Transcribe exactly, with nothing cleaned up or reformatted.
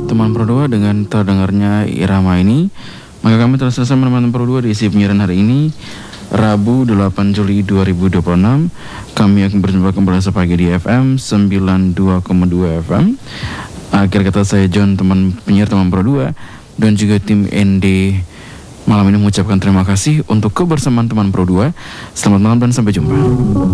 teman Pro dua dengan terdengarnya irama ini, maka kami telah selesai menemani Pro dua di isi penyiaran hari ini, Rabu delapan Juli dua ribu dua puluh enam. Kami akan berjumpa kembali sepagi di F M sembilan puluh dua koma dua F M. Akhir kata saya John, teman penyiar teman Pro dua, dan juga tim N D malam ini mengucapkan terima kasih untuk kebersamaan teman Pro dua. Selamat malam dan sampai jumpa.